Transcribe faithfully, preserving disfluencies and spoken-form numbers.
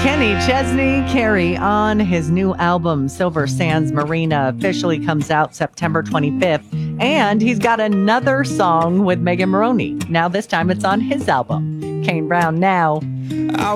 Kenny Chesney Carey on his new album, Silver Sands Marina, officially comes out September twenty-fifth. And he's got another song with Megan Moroney. Now, this time it's on his album, Kane Brown Now.